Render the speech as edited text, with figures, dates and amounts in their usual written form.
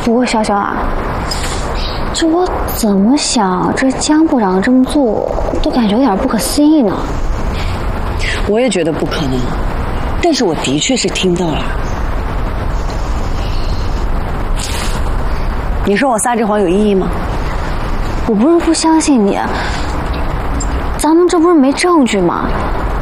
不过潇潇啊，这我怎么想，这江部长这么做，都感觉有点不可思议呢。 我也觉得不可能，但是我的确是听到了。你说我撒这谎有意义吗？ 我不是不相信你，咱们这不是没证据吗？